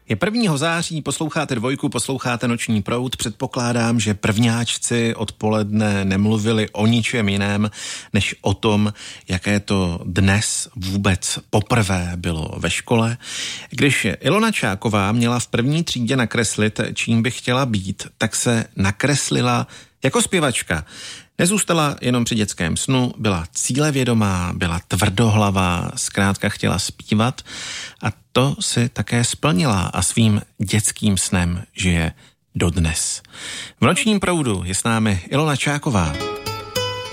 Je 1. září, posloucháte Dvojku, posloucháte Noční proud. Předpokládám, že prvňáčci odpoledne nemluvili o ničem jiném, než o tom, jaké to dnes vůbec poprvé bylo ve škole. Když Ilona Čáková měla v 1. třídě nakreslit, čím by chtěla být, tak se nakreslila jako zpěvačka. Nezůstala jenom při dětském snu, byla cílevědomá, byla tvrdohlavá, zkrátka chtěla zpívat a to si také splnila a svým dětským snem žije dodnes. V Nočním proudu je s námi Ilona Čáková.